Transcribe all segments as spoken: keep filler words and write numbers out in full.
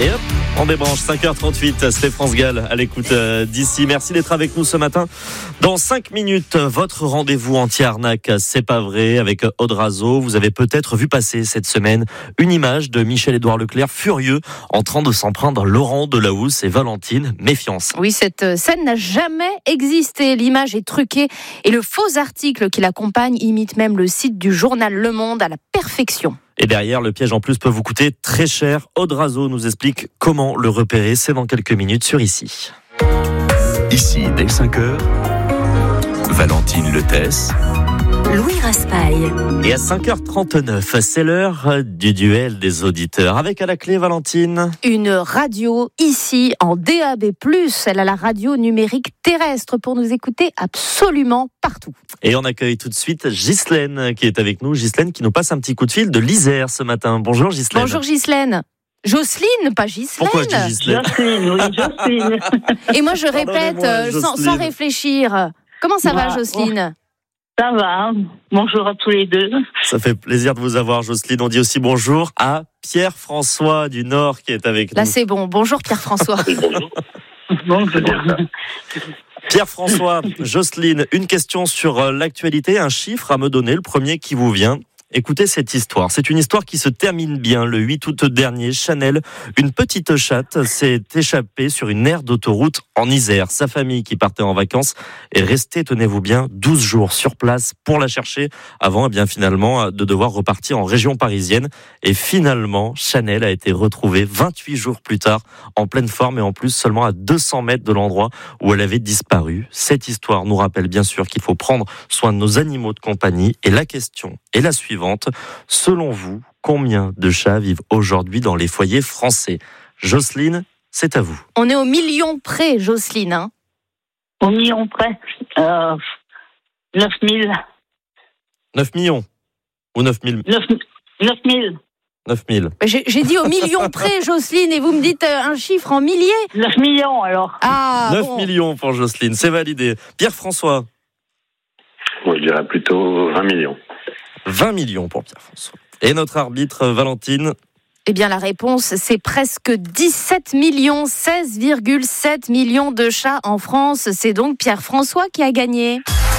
Et hop, on débranche, cinq heures trente-huit, c'est France Gall à l'écoute euh, d'ici. Merci d'être avec nous ce matin. Dans cinq minutes, votre rendez-vous anti-arnaque, c'est pas vrai, avec Aude Razeau. Vous avez peut-être vu passer cette semaine une image de Michel-Édouard Leclerc furieux en train de s'en prendre Laurent Delahousse et Valentine Méfiance. Oui, cette scène n'a jamais existé. L'image est truquée et le faux article qui l'accompagne imite même le site du journal Le Monde à la perfection. Et derrière, le piège en plus peut vous coûter très cher. Aude Razeau nous explique comment le repérer. C'est dans quelques minutes sur Ici. Ici, dès cinq heures, Valentine Letès, Louis Raspail. Et à cinq heures trente-neuf, c'est l'heure du duel des auditeurs. Avec à la clé, Valentine. Une radio ici en D A B plus. Elle a la radio numérique terrestre pour nous écouter absolument partout. Et on accueille tout de suite Ghislaine qui est avec nous. Ghislaine qui nous passe un petit coup de fil de l'Isère ce matin. Bonjour Ghislaine. Bonjour Ghislaine. Jocelyne, pas Ghislaine. Pourquoi je dis Ghislaine ? Jocelyne, oui, Jocelyne. Et moi je répète euh, sans, sans réfléchir. Comment ça Bah, va Jocelyne ? Ça va. Bonjour à tous les deux. Ça fait plaisir de vous avoir Jocelyne. On dit aussi bonjour à Pierre-François du Nord qui est avec Là nous. c'est bon. Bonjour Pierre-François. Bonjour. Pierre-François, Jocelyne, une question sur l'actualité, un chiffre à me donner, le premier qui vous vient. Écoutez cette histoire. C'est une histoire qui se termine bien. Le huit août dernier, Chanel, une petite chatte, s'est échappée sur une aire d'autoroute en Isère. Sa famille, qui partait en vacances, est restée, tenez-vous bien, douze jours sur place pour la chercher avant, eh bien, finalement, de devoir repartir en région parisienne. Et finalement, Chanel a été retrouvée vingt-huit jours plus tard, en pleine forme et en plus seulement à deux cents mètres de l'endroit où elle avait disparu. Cette histoire nous rappelle bien sûr qu'il faut prendre soin de nos animaux de compagnie. Et la question est la suivante. Selon vous, combien de chats vivent aujourd'hui dans les foyers français ? Jocelyne, c'est à vous. On est au million près, Jocelyne. Hein. Au million près. Euh, neuf mille. neuf millions ou neuf mille neuf mille. neuf mille. J'ai, j'ai dit au million près, Jocelyne, et vous me dites euh, un chiffre en milliers ? neuf millions alors. Ah, neuf bon. millions pour Jocelyne, c'est validé. Pierre-François ? Moi, je dirais plutôt vingt millions. vingt millions pour Pierre-François. Et notre arbitre, Valentine ? Eh bien, la réponse, c'est presque dix-sept millions, seize virgule sept millions de chats en France. C'est donc Pierre-François qui a gagné.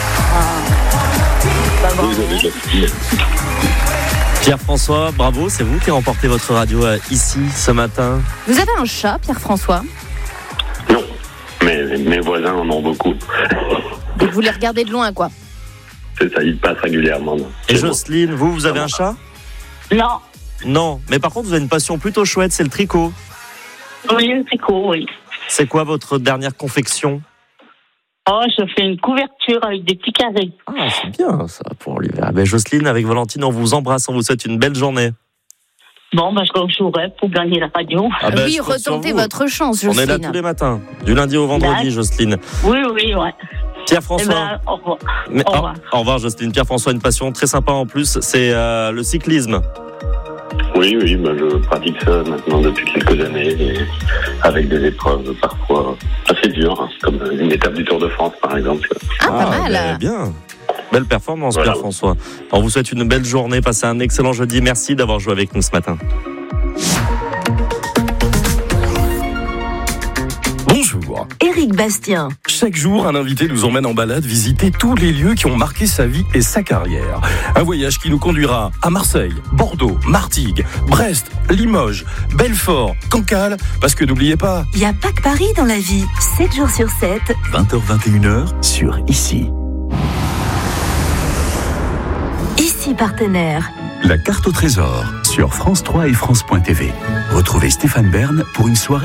Pierre-François, bravo, c'est vous qui remportez votre radio euh, ici ce matin. Vous avez un chat, Pierre-François ? Non, mais mes voisins en ont beaucoup. Donc vous les regardez de loin, quoi. C'est ça, ils passent régulièrement. Et Jocelyne, vous, vous avez un chat ? Non. Non, mais par contre, vous avez une passion plutôt chouette, c'est le tricot. Oui, le tricot, oui. C'est quoi votre dernière confection ? Oh, je fais une couverture avec des petits carrés. Ah, c'est bien ça pour l'hiver. Ben, Jocelyne, avec Valentine, on vous embrasse, on vous souhaite une belle journée. Bon, ben, je rejouerai pour gagner la radio. Ah ben, oui, je compte sur retentez vous. votre chance, On Jocelyne. est là tous les matins, du lundi au vendredi, Là. Jocelyne. Oui, oui, ouais. Eh Pierre-François. ben, au revoir. Mais- au oh, revoir. au revoir, Jocelyne. Pierre-François, une passion très sympa en plus, c'est euh, le cyclisme. Oui, oui, ben, je pratique ça maintenant depuis quelques années, et avec des épreuves parfois assez dures, hein, comme une étape du Tour de France, par exemple. Ah, pas mal. ben, bien. Belle performance, Voilà. Pierre-François. On vous souhaite une belle journée, passez un excellent jeudi. Merci d'avoir joué avec nous ce matin. bonjour. Éric Bastien. Chaque jour, un invité nous emmène en balade visiter tous les lieux qui ont marqué sa vie et sa carrière. Un voyage qui nous conduira à Marseille, Bordeaux, Martigues, Brest, Limoges, Belfort, Cancale, parce que n'oubliez pas... Il n'y a pas que Paris dans la vie. sept jours sur sept. vingt heures vingt et une heures sur Ici. Ici partenaire. La carte au trésor sur France trois et France point T V. Retrouvez Stéphane Bern pour une soirée